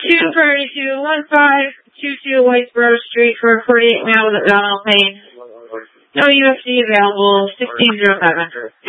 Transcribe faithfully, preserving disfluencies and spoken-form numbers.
two thirty-two, one five two two Whitesboro Street for forty-eight males at Donald Payne. No U F C available, sixteen oh seven.